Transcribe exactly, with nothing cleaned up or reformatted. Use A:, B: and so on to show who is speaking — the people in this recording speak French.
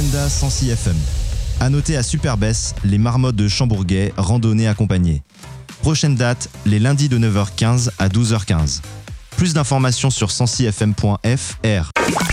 A: Agenda Sancy F M. À noter à Superbès, les marmottes de Chambourguet, randonnée accompagnée. Prochaine date, les lundis de neuf heures quinze à douze heures quinze. Plus d'informations sur sancy f m point f r.